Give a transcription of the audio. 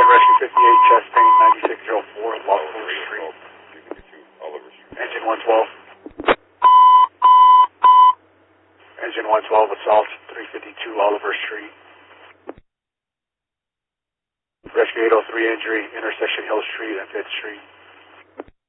Rescue 58, chest pain, 9604, Oliver Street. Engine 112. Engine 112, assault, 352 Oliver Street. Rescue 803, injury, intersection Hill Street and 5th Street.